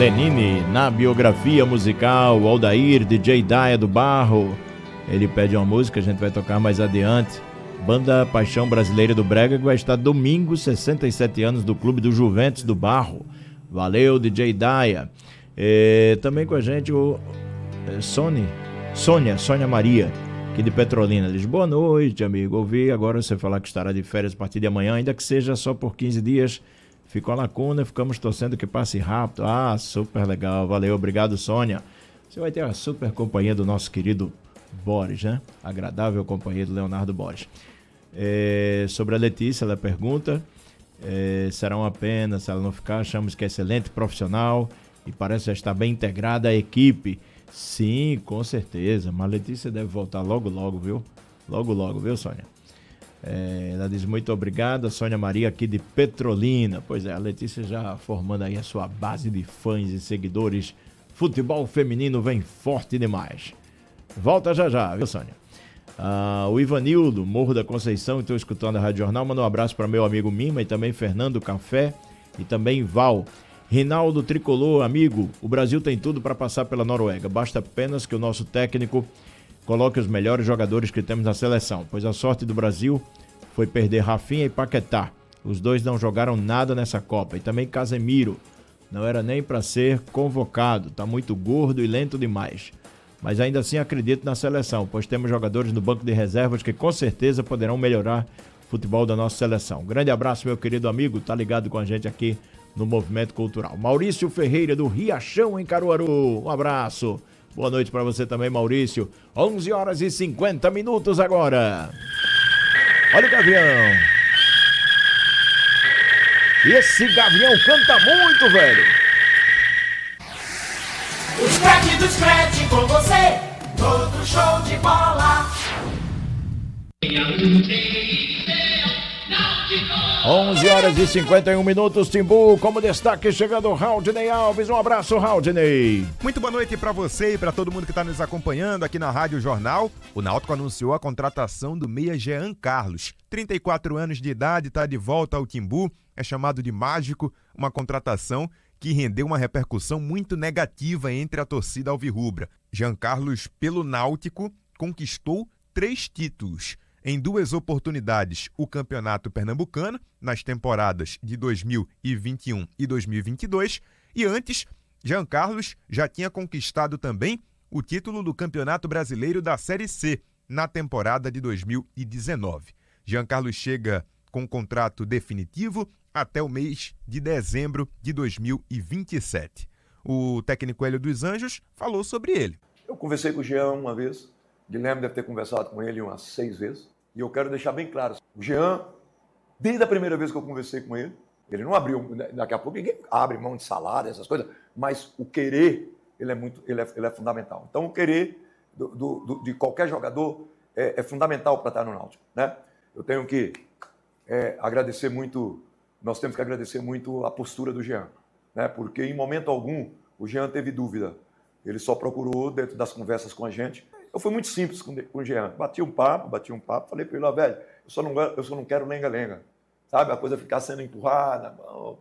Lenine, na biografia musical, Aldair, DJ Daia do Barro. Ele pede uma música, a gente vai tocar mais adiante. Banda Paixão Brasileira do Brega, que vai estar domingo, 67 anos do Clube do Juventus do Barro. Valeu, DJ Daia. Também com a gente o Sônia Maria, aqui de Petrolina. Diz, boa noite, amigo. Ouvi agora você falar que estará de férias a partir de amanhã, ainda que seja só por 15 dias. Ficou a lacuna, ficamos torcendo que passe rápido. Ah, super legal, valeu, obrigado, Sônia. Você vai ter a super companhia do nosso querido Boris, né? Agradável companhia do Leonardo Boris. Sobre a Letícia, ela pergunta, será uma pena se ela não ficar, achamos que é excelente profissional e parece já estar bem integrada à equipe. Sim, com certeza, mas a Letícia deve voltar logo, viu? Logo, viu, Sônia? Ela diz muito obrigada, Sônia Maria aqui de Petrolina. Pois é, a Letícia já formando aí a sua base de fãs e seguidores. Futebol feminino vem forte demais. Volta já, viu, Sônia? O Ivanildo, Morro da Conceição, estou escutando a Rádio Jornal. Manda um abraço para meu amigo Mima e também Fernando Café e também Val. Rinaldo Tricolor, amigo, o Brasil tem tudo para passar pela Noruega. Basta apenas que o nosso técnico coloque os melhores jogadores que temos na seleção, pois a sorte do Brasil foi perder Rafinha e Paquetá. Os dois não jogaram nada nessa Copa. E também Casemiro, não era nem para ser convocado, tá muito gordo e lento demais. Mas ainda assim acredito na seleção, pois temos jogadores no banco de reservas que com certeza poderão melhorar o futebol da nossa seleção. Grande abraço, meu querido amigo, tá ligado com a gente aqui no Movimento Cultural. Maurício Ferreira, do Riachão, em Caruaru, um abraço. Boa noite para você também, Maurício. 11 horas e 50 minutos agora. Olha o Gavião. E esse Gavião canta muito, velho. Os craques do scratch com você, todo show de bola. 11 horas e 51 minutos, Timbu, como destaque chegando o Raudney Alves. Um abraço, Raudney. Muito boa noite para você e para todo mundo que está nos acompanhando aqui na Rádio Jornal. O Náutico anunciou a contratação do meia Jean Carlos. 34 anos de idade, está de volta ao Timbu, é chamado de mágico, uma contratação que rendeu uma repercussão muito negativa entre a torcida alvirrubra. Jean Carlos, pelo Náutico, conquistou 3 títulos. Em 2 oportunidades, o Campeonato Pernambucano, nas temporadas de 2021 e 2022, e antes, Jean Carlos já tinha conquistado também o título do Campeonato Brasileiro da Série C, na temporada de 2019. Jean Carlos chega com contrato definitivo até o mês de dezembro de 2027. O técnico Hélio dos Anjos falou sobre ele. Eu conversei com o Jean uma vez, o Guilherme deve ter conversado com ele umas 6 vezes, e eu quero deixar bem claro, o Jean, desde a primeira vez que eu conversei com ele, ele não abriu, daqui a pouco ninguém abre mão de salário, essas coisas, mas o querer, ele é fundamental. Então o querer de qualquer jogador é fundamental para estar no Náutico, né? Eu tenho que agradecer muito, nós temos que agradecer muito a postura do Jean, né? Porque em momento algum o Jean teve dúvida, ele só procurou dentro das conversas com a gente. Eu fui muito simples com o Jean, bati um papo, falei para ele, ó, velho, eu só não quero lenga-lenga, sabe? A coisa ficar sendo empurrada,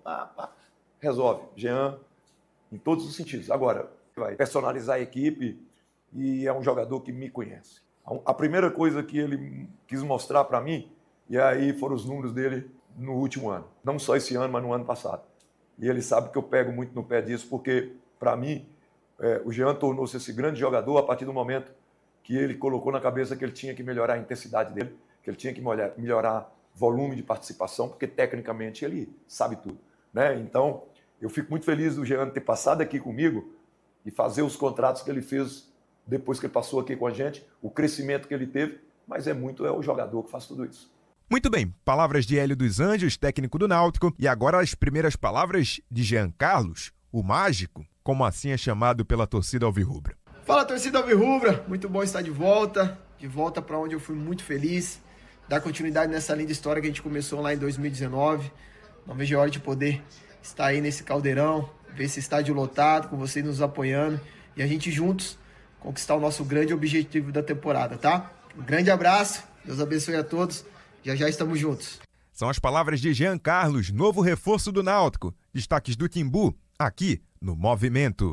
resolve. Jean, em todos os sentidos. Agora, vai personalizar a equipe e é um jogador que me conhece. A primeira coisa que ele quis mostrar para mim, e aí foram os números dele no último ano. Não só esse ano, mas no ano passado. E ele sabe que eu pego muito no pé disso, porque, para mim, o Jean tornou-se esse grande jogador a partir do momento que ele colocou na cabeça que ele tinha que melhorar a intensidade dele, que ele tinha que melhorar volume de participação, porque tecnicamente ele sabe tudo, né? Então, eu fico muito feliz do Jean ter passado aqui comigo e fazer os contratos que ele fez depois que ele passou aqui com a gente, o crescimento que ele teve, mas é o jogador que faz tudo isso. Muito bem, palavras de Hélio dos Anjos, técnico do Náutico, e agora as primeiras palavras de Jean Carlos, o mágico, como assim é chamado pela torcida alvirrubra. Fala, torcida alvirrubra, muito bom estar de volta para onde eu fui muito feliz, dar continuidade nessa linda história que a gente começou lá em 2019. Não vejo a hora de poder estar aí nesse caldeirão, ver esse estádio lotado, com vocês nos apoiando e a gente juntos conquistar o nosso grande objetivo da temporada, tá? Um grande abraço, Deus abençoe a todos, já estamos juntos. São as palavras de Jean Carlos, novo reforço do Náutico. Destaques do Timbu, aqui no Movimento.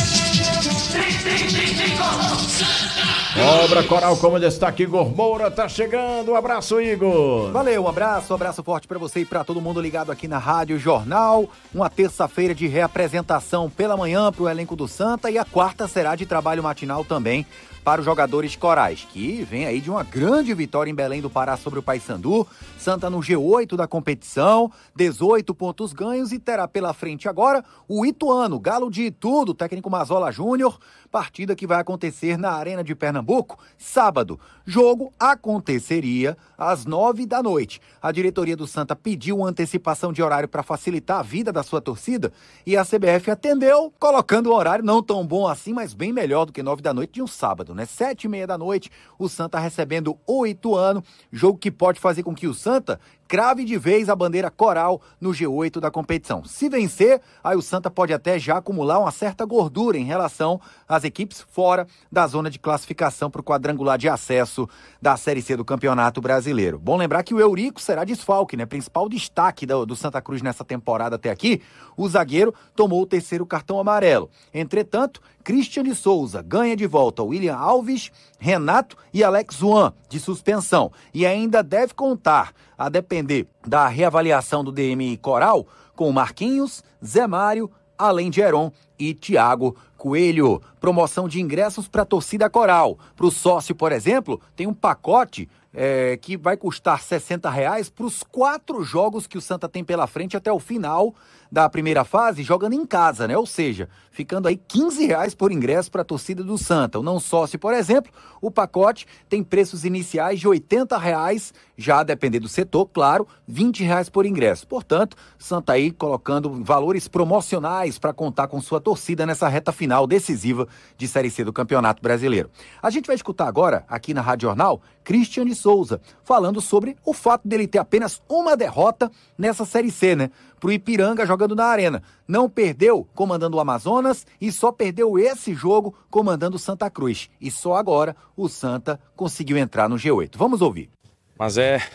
Obra Coral como destaque, Igor Moura tá chegando. Um abraço, Igor. Valeu, um abraço forte pra você e pra todo mundo ligado aqui na Rádio Jornal. Uma terça-feira de reapresentação pela manhã pro elenco do Santa e a quarta será de trabalho matinal também para os jogadores corais, que vem aí de uma grande vitória em Belém do Pará sobre o Paysandu. Santa no G8 da competição, 18 pontos ganhos e terá pela frente agora o Ituano, Galo de Itu, do técnico Mazola Júnior, partida que vai acontecer na Arena de Pernambuco, sábado. Jogo aconteceria às 9 da noite. A diretoria do Santa pediu uma antecipação de horário para facilitar a vida da sua torcida e a CBF atendeu, colocando um horário não tão bom assim, mas bem melhor do que 9 da noite de um sábado, né? 7h30 da noite, o Santa recebendo o Ituano, jogo que pode fazer com que o Santa crave de vez a bandeira coral no G8 da competição. Se vencer, aí o Santa pode até já acumular uma certa gordura em relação às equipes fora da zona de classificação para o quadrangular de acesso da Série C do Campeonato Brasileiro. Bom lembrar que o Eurico será desfalque, né? Principal destaque do Santa Cruz nessa temporada até aqui. O zagueiro tomou o terceiro cartão amarelo. Entretanto, Christian de Souza ganha de volta William Alves, Renato e Alex Juan de suspensão. E ainda deve contar, a depender da reavaliação do DM Coral, com Marquinhos, Zé Mário, além de Heron e Thiago Coelho. Promoção de ingressos para a torcida coral. Para o sócio, por exemplo, tem um pacote que vai custar R$60 para os 4 jogos que o Santa tem pela frente até o final da primeira fase, jogando em casa, né? Ou seja, ficando aí R$15 por ingresso para a torcida do Santa. O não sócio, por exemplo, o pacote tem preços iniciais de R$80, já a depender do setor, claro, R$20 por ingresso. Portanto, Santa aí colocando valores promocionais para contar com sua torcida nessa reta final decisiva de Série C do Campeonato Brasileiro. A gente vai escutar agora, aqui na Rádio Jornal, Christian de Souza, falando sobre o fato dele ter apenas uma derrota nessa Série C, né? Pro Ipiranga jogando na Arena. Não perdeu comandando o Amazonas e só perdeu esse jogo comandando o Santa Cruz. E só agora o Santa conseguiu entrar no G8. Vamos ouvir. Mas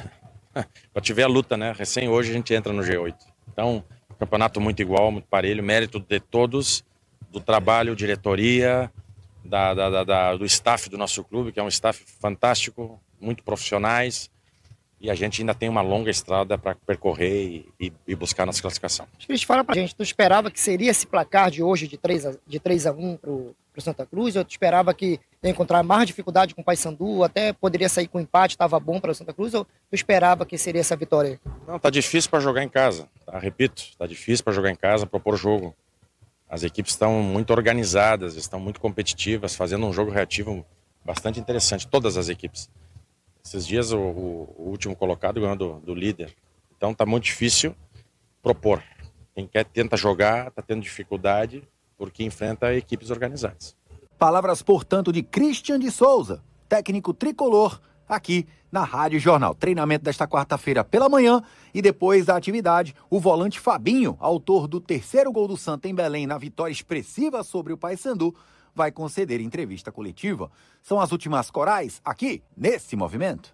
pra tiver a luta, né? Recém hoje a gente entra no G8. Então, campeonato muito igual, muito parelho, mérito de todos, do trabalho, diretoria, do staff do nosso clube, que é um staff fantástico, muito profissionais. E a gente ainda tem uma longa estrada para percorrer e buscar nossa classificação. Eles falam pra gente, tu esperava que seria esse placar de hoje de 3-1 pro Santa Cruz? Ou tu esperava que ia encontrar mais dificuldade com o Paysandu, até poderia sair com empate, estava bom para o Santa Cruz? Ou tu esperava que seria essa vitória? Não, tá difícil para jogar em casa, tá? Repito, tá difícil para jogar em casa, propor jogo. As equipes estão muito organizadas, estão muito competitivas, fazendo um jogo reativo bastante interessante, todas as equipes. Esses dias o último colocado ganhou do líder. Então tá muito difícil propor. Quem tenta jogar tá tendo dificuldade porque enfrenta equipes organizadas. Palavras, portanto, de Christian de Souza, técnico tricolor, aqui na Rádio Jornal. Treinamento desta quarta-feira pela manhã e depois da atividade, o volante Fabinho, autor do terceiro gol do Santa em Belém na vitória expressiva sobre o Paysandu, vai conceder entrevista coletiva. São as últimas corais aqui nesse movimento.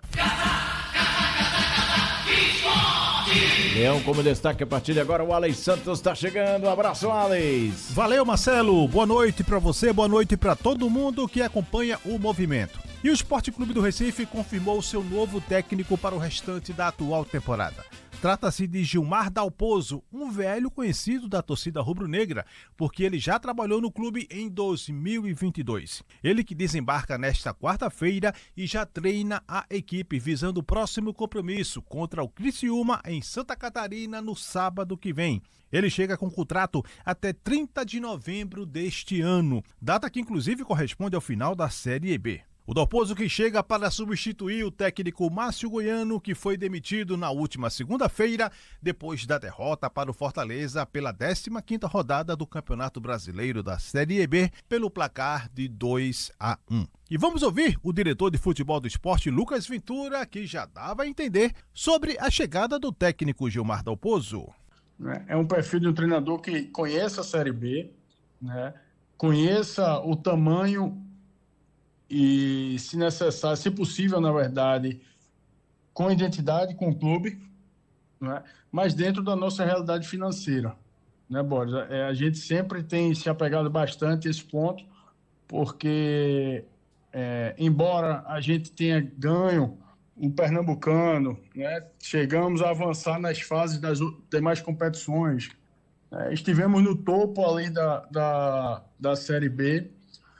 Leão como destaque a partir de agora, o Alex Santos está chegando. Um abraço, Alex. Valeu, Marcelo. Boa noite para você, boa noite para todo mundo que acompanha o movimento. E o Sport Clube do Recife confirmou seu novo técnico para o restante da atual temporada. Trata-se de Gilmar Dalpozo, um velho conhecido da torcida rubro-negra, porque ele já trabalhou no clube em 2022. Ele que desembarca nesta quarta-feira e já treina a equipe visando o próximo compromisso contra o Criciúma em Santa Catarina no sábado que vem. Ele chega com contrato até 30 de novembro deste ano, data que inclusive corresponde ao final da Série B. O Dalpozo que chega para substituir o técnico Márcio Goiano, que foi demitido na última segunda-feira, depois da derrota para o Fortaleza pela 15ª rodada do Campeonato Brasileiro da Série B, pelo placar de 2-1. E vamos ouvir o diretor de futebol do esporte, Lucas Ventura, que já dava a entender sobre a chegada do técnico Gilmar Dalpozo. É um perfil de um treinador que conheça a Série B, né? Conheça o tamanho e, se necessário, se possível, na verdade, com identidade com o clube, né? Mas dentro da nossa realidade financeira. né, Boris? A gente sempre tem se apegado bastante a esse ponto, porque embora a gente tenha ganho um Pernambucano, né, chegamos a avançar nas fases das demais competições, estivemos no topo ali da Série B,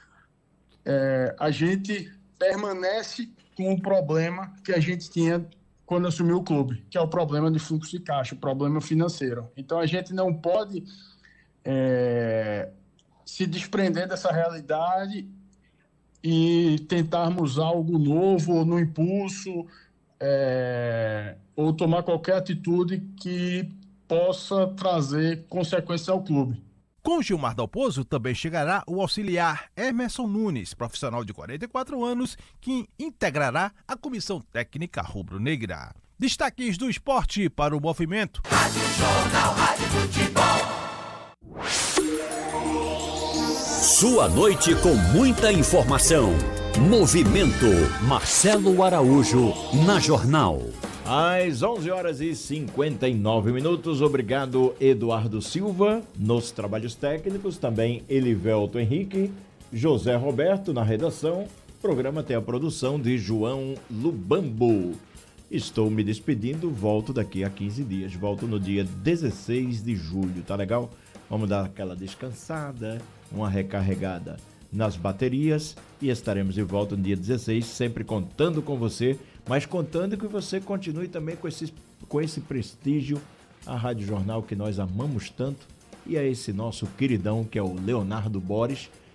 a gente permanece com o problema que a gente tinha quando assumiu o clube, que é o problema de fluxo de caixa, o problema financeiro. Então, a gente não pode se desprender dessa realidade e tentarmos algo novo, ou no impulso, ou tomar qualquer atitude que possa trazer consequências ao clube. Com Gilmar Dalpozo também chegará o auxiliar Emerson Nunes, profissional de 44 anos, que integrará a comissão técnica rubro-negra. Destaques do esporte para o movimento. Rádio Jornal, Rádio Futebol. Sua noite com muita informação. Movimento Marcelo Araújo na Jornal. Às 11h59. Obrigado, Eduardo Silva, nos trabalhos técnicos. Também Elivelto Henrique, José Roberto na redação. O programa tem a produção de João Lubambo. Estou me despedindo, volto daqui a 15 dias. Volto no dia 16 de julho, tá legal? Vamos dar aquela descansada, uma recarregada nas baterias e estaremos de volta no dia 16, sempre contando com você, mas contando que você continue também com esse prestígio, a Rádio Jornal que nós amamos tanto, e a esse nosso queridão que é o Leonardo Boris,